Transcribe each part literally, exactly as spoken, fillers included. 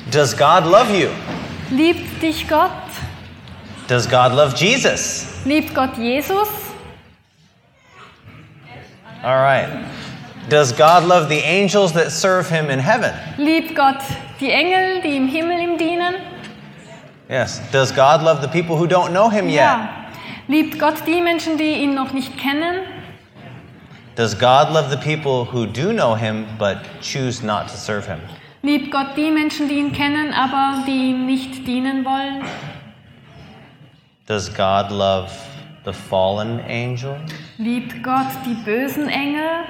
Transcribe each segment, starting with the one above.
Does God love you? Liebt dich Gott? Does God love Jesus? Liebt Gott Jesus? All right. Does God love the angels that serve him in heaven? Liebt Gott die Engel, die im Himmel ihm dienen? Yes. Does God love the people who don't know him yet? Ja. Liebt Gott die Menschen, die ihn noch nicht kennen? Does God love the people who do know him but choose not to serve him? Liebt Gott die Menschen, die ihn kennen, aber die ihm nicht dienen wollen? Does God love the fallen angel? Liebt Gott die bösen Engel?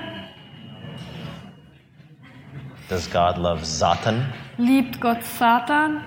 Does God love Satan? Liebt Gott Satan?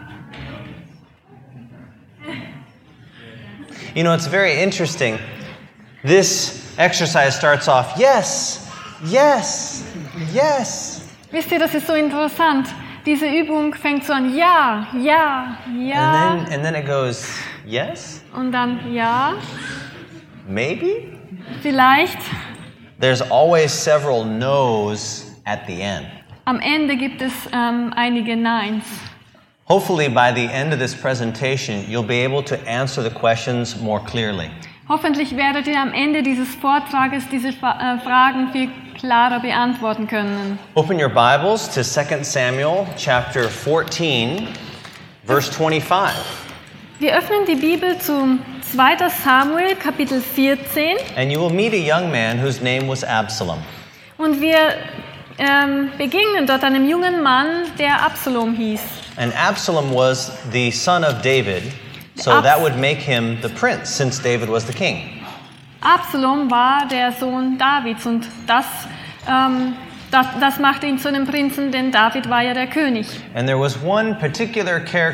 You know, it's very interesting. This exercise starts off, yes, yes, yes. Wisst ihr, das ist so interessant. Diese Übung fängt so an, ja, ja, ja. And then, and then it goes, yes, Und dann ja, maybe? vielleicht. There's always several no's at the end. Am Ende gibt es ähm, einige Neins. Hopefully by the end of this presentation, you'll be able to answer the questions more clearly. Hoffentlich werdet ihr am Ende dieses Vortrages diese Fa- äh, Fragen viel klarer beantworten können. Open your Bibles to Second Samuel chapter fourteen, verse twenty-five. Wir öffnen die Bibel zu zweiter Samuel, Kapitel vierzehn. And you will meet a young man whose name was Absalom. Und wir ähm, begegnen dort einem jungen Mann, der Absalom hieß. And Absalom was the son of David, so that would make him the prince, since David was the king. Absalom war der Sohn Davids und das, ähm, das, das machte ihn zu einem Prinzen, denn David war ja der König. And there was one particular character